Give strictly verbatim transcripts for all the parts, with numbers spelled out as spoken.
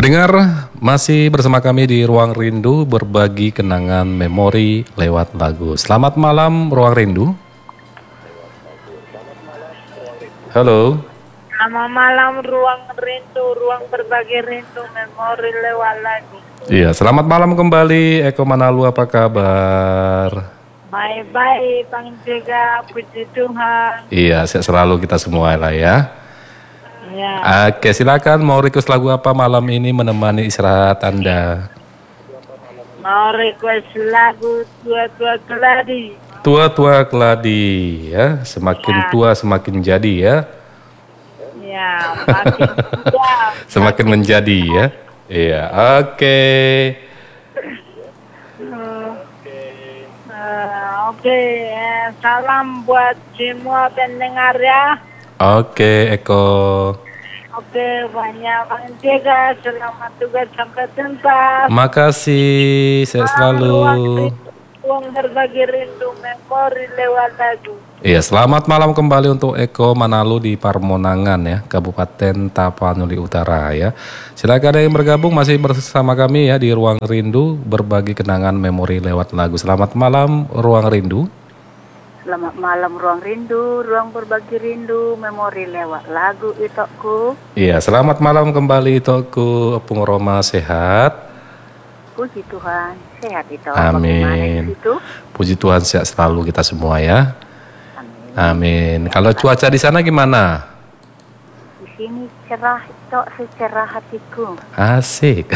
Pendengar, masih bersama kami di Ruang Rindu, berbagi kenangan memori lewat lagu. Selamat malam Ruang Rindu. Halo. Selamat malam Ruang Rindu, ruang berbagi rindu, memori lewat lagu. Iya, selamat malam kembali Eko Manalu, apa kabar? Baik-baik, Bang Jega, puji Tuhan. Iya, sehat selalu kita semua lah ya. Ya. Oke, silakan mau request lagu apa malam ini menemani istirahat Anda? Mau request lagu Tua-Tua Keladi. Tua-Tua Keladi ya, semakin Ya. tua semakin jadi ya. Ya, makin tua. Semakin menjadi ya. Iya, oke. Uh, Oke, eh, salam buat semua pendengar ya. Oke, Eko. Oke, banyak Bang Jega, selamat tugas sampai tuntas. Makasih, sehat selalu. Ruang berbagi rindu, memori lewat lagu. Iya, selamat malam kembali untuk Eko Manalu di Parmonangan ya, Kabupaten Tapanuli Utara ya. Silakan yang bergabung masih bersama kami ya di Ruang Rindu, berbagi kenangan memori lewat lagu. Selamat malam Ruang Rindu. Selamat malam Ruang Rindu, ruang berbagi rindu, memori lewat lagu Itokku. Iya, selamat malam kembali Itokku, Opung Roma sehat. Puji Tuhan, sehat itu. Amin. Puji Tuhan sehat selalu kita semua ya. Amin. Amin. Kalau cuaca di sana gimana? Di sini cerah itu secerah hatiku. Asik.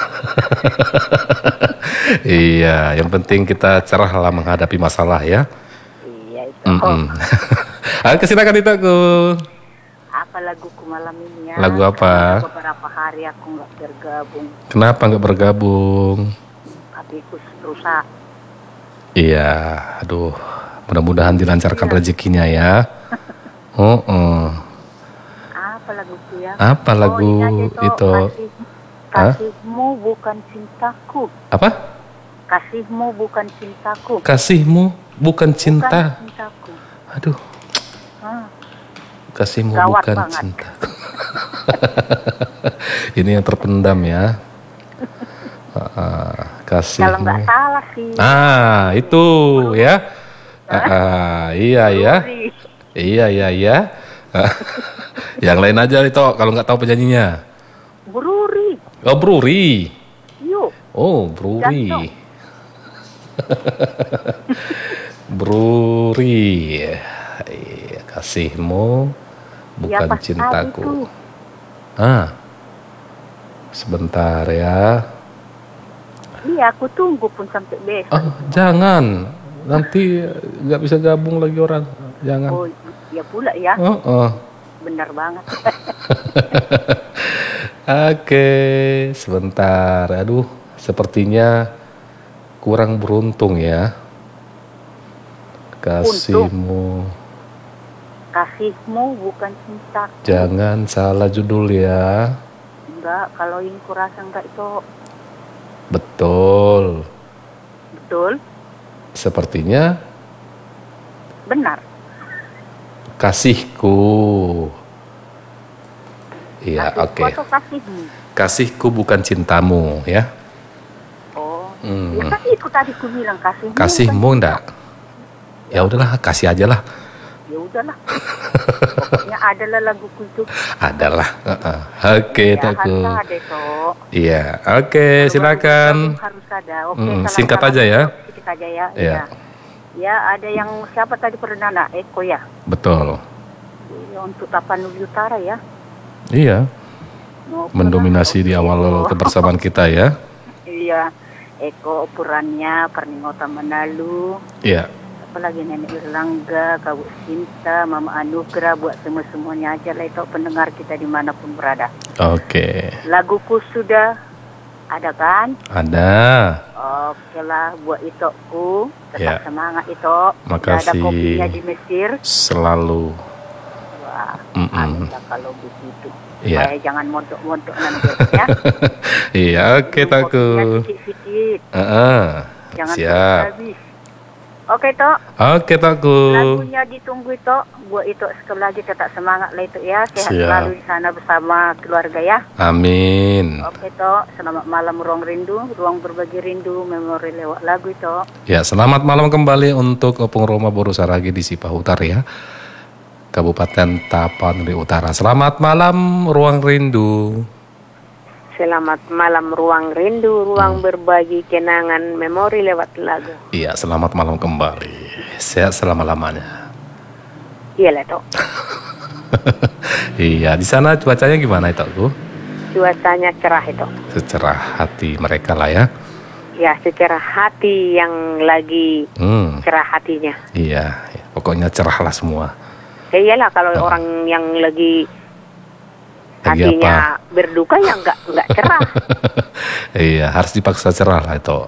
Iya, yang penting kita cerah lah menghadapi masalah ya. Iya itu. Mm -mm. Oke, silakan Itokku. Apa laguku malam ini ya? Lagu apa? Karena beberapa hari aku nggak bergabung. Kenapa nggak bergabung? Hatiku rusak. Iya, aduh. Mudah-mudahan dilancarkan Iya. rezekinya ya. Oh, oh. Apa laguku ya? Apa lagu oh, ini aja itu? Kasih, kasihmu bukan cintaku. Apa? Kasihmu bukan cintaku. Kasihmu bukan cinta. Bukan cintaku. Aduh. Hmm. Kasihmu Gawat bukan banget. cinta. Ini yang terpendam ya. Uh, kasihmu. Kalau nggak salah sih. Ah, itu ya. Ah, iya ya. Bruri. Iya iya iya. Yang lain aja itu kalau nggak tahu penyanyinya. Bruri. Oh, Bruri. Yuk. Oh, Bruri. Jantung. Bruri. Iya, kasihmu bukan Ya, pas cintaku. itu. Ah. Sebentar ya. Iya, aku tunggu pun sampai besok. Oh, jangan. Nanti nggak bisa gabung lagi orang. Jangan. Oh, ya pula ya. Oh, oh. Benar banget. Oke, sebentar. Aduh, sepertinya kurang beruntung ya. Kasihmu. Kasihmu bukan cinta. Jangan salah judul ya. Enggak, kalau ini kurasa enggak itu Betul. betul. Sepertinya Benar. kasihku. Iya, Kasihku oke. atau kasihmu? Kasihku bukan cintamu ya. Oh. Hmm. Ya kan itu tadi ku bilang kasihmu. Kasihmu bukan enggak? Ya udahlah, kasih aja lah. Ya udahlah. Pokoknya adalah laguku itu. Adalah. Uh-uh. Oke, Ya, Takku. harus ada Tok. Iya, oke, Baru-baru silakan. bergabung harus ada. Oke, Mm, salam-salam singkat aja ya. Singkat aja ya. Iya. Ya. Ya, ada yang siapa tadi perdana? Eko ya. Betul. Ya, untuk Tapanuli Utara ya. Iya, Oh, mendominasi di Oke, awal Eko. kebersamaan kita ya. Iya. Eko Purannya, Perningota Manalu. Iya. Apalagi Nenek Irlangga, Kak Sinta, Mama Anugrah, buat semua-semuanya aja lah itu pendengar kita dimanapun berada. Oke. Laguku sudah ada kan? Ada. Oke lah, buat Itokku. Ya. Tetap semangat Itok. Sudah ada Makasih. kopinya di Mesir. Selalu. Wah, Mm-mm. ada kalau begitu. Iya. Supaya jangan mondok-mondok nanti ya. Iya, oke, Minum kopinya Takku. Sikit-sikit. Heeh. Jangan Siap. habis. Oke Tok. Oke Tokku. Lagunya ditunggu Tok. Buat itu sekali lagi tetap semangat lah itu ya. Sehat Siap. selalu di sana bersama keluarga ya. Amin. Oke Tok. Selamat malam Ruang Rindu, Ruang Berbagi Rindu, memori lewat lagu Tok. Ya, selamat malam kembali untuk Opung Roma Boru Saragi di Cipahutar ya, Kabupaten Tapanuli Utara. Selamat malam Ruang Rindu. Selamat malam Ruang Rindu, Ruang Hmm. Berbagi Kenangan, memori lewat lagu. Iya, selamat malam kembali. Sehat selama-lamanya. Iya lah Tok. Iya, di sana cuacanya gimana itu, Bu? Cuacanya cerah itu. Secerah hati mereka lah ya. Ya, secara hati yang lagi Hmm, cerah hatinya. iya, pokoknya cerah lah semua. Ya iyalah kalau Oh. orang yang lagi Lagi hatinya berduka ya nggak nggak cerah. Iya, harus dipaksa cerah lah itu.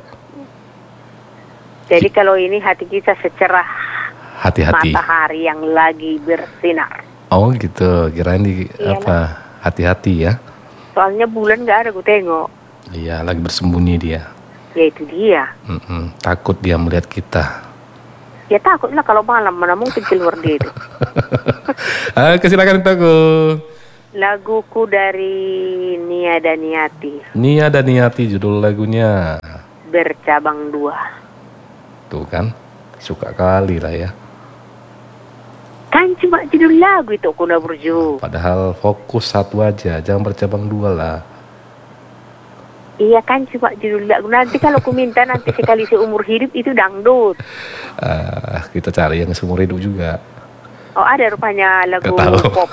Jadi kalau ini hati kita secerah Hati-hati. matahari yang lagi bersinar. Oh gitu, kirain di Iyalah. apa? Hati-hati ya. Soalnya bulan nggak ada gue tengok. Iya, lagi bersembunyi dia. Ya itu dia. Mm-mm, takut dia melihat kita. Ya takutlah kalau malam mana mungkin keluar dia itu. Oke, silakan Toko. Laguku dari Nia dan Niati, Nia dan Niati judul lagunya. Bercabang Dua. Tuh kan, suka kali lah ya. Kan cuma judul lagu itu Kuna Burju. Padahal fokus satu aja, jangan bercabang dua lah. Iya kan cuma judul lagu. Nanti kalau ku minta nanti sekali seumur hidup itu dangdut. Ah, kita cari yang seumur hidup juga. Oh ada rupanya lagu Gak tahu. pop.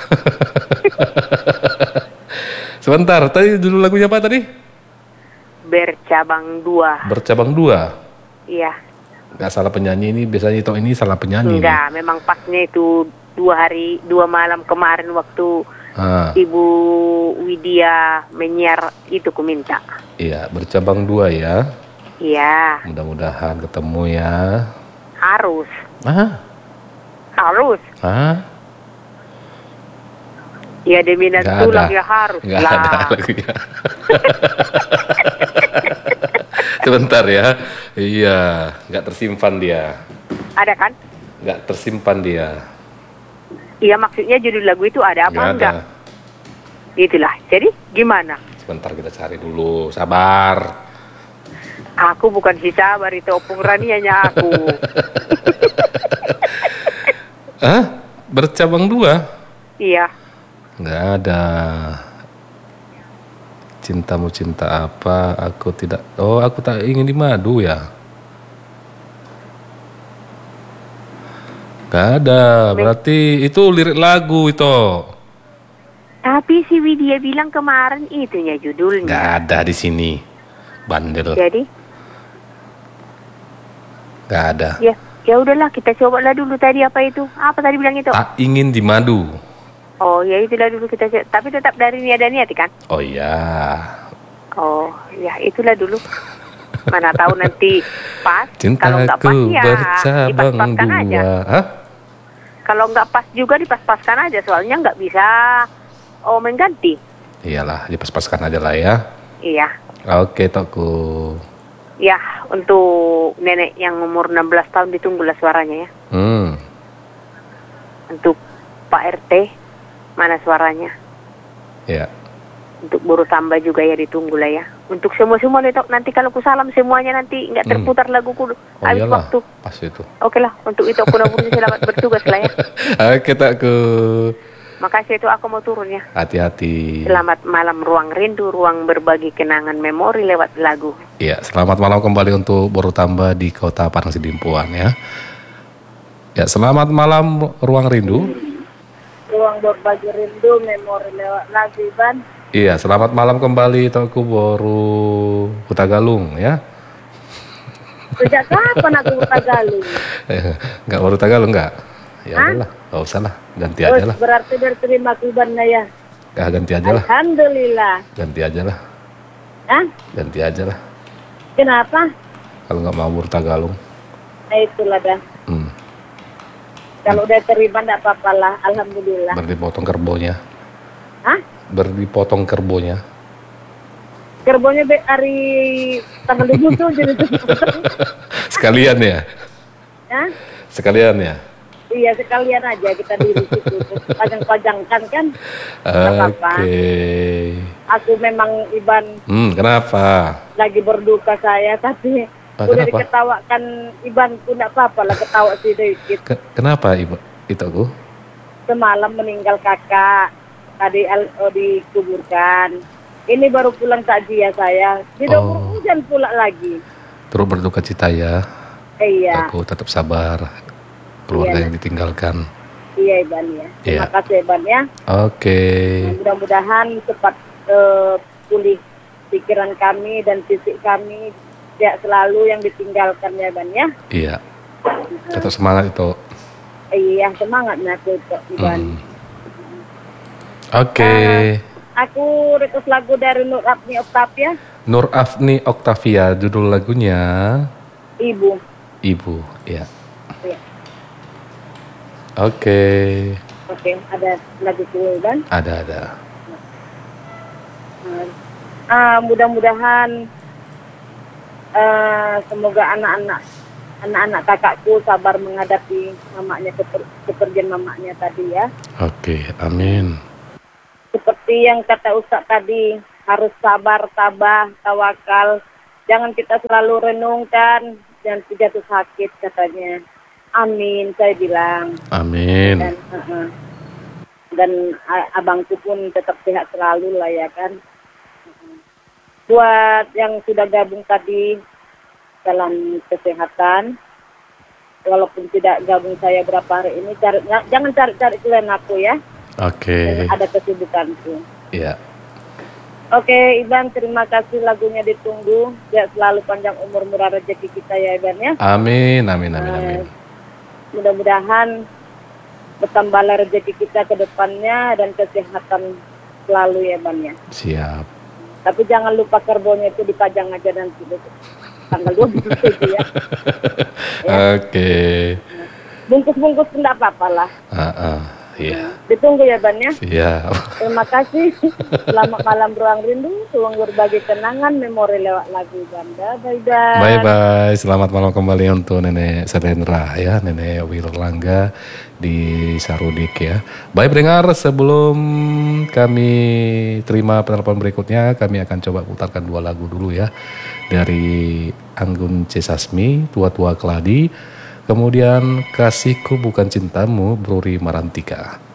Sebentar, tadi judul lagunya apa tadi? Bercabang Dua. Bercabang dua. Iya. Gak salah penyanyi ini, biasanya itu ini salah penyanyi. nih. Enggak, memang pasnya itu dua hari, dua malam kemarin waktu Ah, Ibu Widya menyiar itu ku minta. iya, bercabang dua ya. Iya, Mudah-mudahan ketemu ya. harus. Ah, Harus. ah, Ya demi Nggak tulang ada. ya harus nggak lah. ada lagunya. Sebentar ya. Iya, nggak tersimpan dia. Ada kan? Nggak tersimpan dia. Iya maksudnya judul lagu itu ada apa Nggak enggak? ada. Itulah. Jadi gimana? Sebentar kita cari dulu. Sabar. Aku bukan si sabar itu Opung Rani hanya aku. Hah? Bercabang dua? Iya. Nggak ada. Cintamu cinta apa? Aku tidak. Oh, aku tak ingin di madu ya. Nggak ada. Berarti itu lirik lagu itu. Tapi si Widya bilang kemarin itunya judulnya. Nggak ada di sini. Bandel. Jadi Nggak ada. ya ya udahlah kita cobalah dulu tadi apa itu? Apa tadi bilang itu? Tak ingin di madu. Oh ya itulah dulu kita coba. Tapi tetap dari Nia dan Niati kan? Oh iya. Oh ya itulah dulu. Mana tahu nanti pas. Kalau nggak pas Cintaku ya bercabang dipas-paskan aja. dua. Hah? Kalau nggak pas juga dipas-paskan aja. Soalnya nggak bisa oh mengganti. Iyalah, dipas-paskan aja lah ya. Iya. Oke, Tokku. Ya untuk nenek yang umur enam belas tahun ditunggulah suaranya ya. Hmm. Untuk Pak R T mana suaranya? Ya. Untuk Buru Tamba juga ya ditunggu lah ya. Untuk semua-semua nih Tok, nanti kalau ku salam semuanya nanti nggak Hmm. terputar laguku Oh habis iyalah, waktu. pas itu. Oke lah, untuk itu aku nabur selamat bertugas lah ya. Oke, Tokku. Makasih itu aku mau turun ya. Hati-hati. Selamat malam Ruang Rindu, Ruang Berbagi Kenangan Memori lewat lagu. Iya, selamat malam kembali untuk Boru Tamba di Kota Padang Sidimpuan ya. Ya, selamat malam Ruang Rindu. Ruang Berbagi Rindu, Memori lewat lagu, Ban. Iya, selamat malam kembali Tokku Boru Hutagalung ya. Sejak kapan aku Tagalog? Enggak Boru Tagalung enggak? Ya Hah? udahlah, enggak usah lah, ganti aja lah. Berarti berterima kasih na ya. Ya, ganti aja lah, Alhamdulillah. ganti aja lah, Hah? ganti aja lah. Kenapa? Kalau nggak mau Boru Tagalung. Nah itulah dah. Hmm. Kalau udah terima enggak apa-apa lah. Alhamdulillah. Berdipotong kerbonya. Hah? Berdipotong kerbonya. Kerbonya be hari tanggal dua puluh tuh jadi Sekalian ya. Hah? Sekalian ya? Iya, sekalian aja kita di situ. Terus pajang-pajangkan kan. Nggak apa-apa. Oke. Aku memang Iban Hmm, kenapa? lagi berduka saya, tapi Ah, udah kenapa? diketawakan Iban pun nggak apa-apa lah, ketawa sedikit. Ke- kenapa ibu itu aku? Semalam meninggal kakak, tadi L O dikuburkan. Ini baru pulang takziah saya. Tidak Oh. hujan pula lagi. Turut berduka cita ya. Iya, Aku tetap sabar. Keluarga Iya. yang ditinggalkan. iya Iban ya. Terima Iya. kasih Iban ya. Oke. Mudah-mudahan cepat eh, pulih pikiran kami dan fisik kami, tidak selalu yang ditinggalkan ya Iban ya. Iya. Tetap semangat itu. Iya, semangatnya aku Iban. Hmm. Oke. Aku request lagu dari Nur Afni Octavia, Nur Afni Octavia, judul lagunya Ibu. Ibu. Ya. Iya. Oke. Oke, ada lagu Iban. Ada ada. Ah, mudah-mudahan eh, semoga anak-anak anak-anak kakakku sabar menghadapi mamanya keper, kepergian mamanya tadi ya. Oke. Amin. Seperti yang kata Ustaz tadi, harus sabar, tabah, tawakal. Jangan kita selalu renungkan dan jatuh sakit katanya. Amin, saya bilang. Amin. Dan, uh-uh. dan a- abangku pun tetap sehat selalu lah ya kan. Uh-uh. Buat yang sudah gabung tadi dalam kesehatan, walaupun tidak gabung saya berapa hari ini, cari, jangan cari-cari kalian aku ya. Oke. Ada kesibukanku. Ya. Oke, Iban, terima kasih, lagunya ditunggu. Ya, selalu panjang umur, murah rezeki kita ya, Iban ya. Amin. Amin. Amin. Amin. Eh, mudah-mudahan bertambahlah rezeki kita ke depannya dan kesehatan selalu ya, Iban ya. Siap. Tapi jangan lupa kerbaunya itu dipajang aja nanti tanggal dua puluh tujuh ya. Oke. Bungkus-bungkus pun tidak apa-apa lah. Ah, ah. Iya. Ditunggu ya, Iban ya. Siap. Terima kasih. Selamat malam Ruang Rindu. Ruang berbagi kenangan, memori lewat lagu Banda. Bye-bye. Bye bye. Selamat malam kembali untuk Nenek Selendra ya, Nenek Wirlangga di Sarudik ya. Baik pendengar, sebelum kami terima penelpon berikutnya, kami akan coba putarkan dua lagu dulu ya. Dari Anggun C. Sasmi, Tua-tua Keladi. Kemudian Kasihku Bukan Cintamu, Bruri Marantika.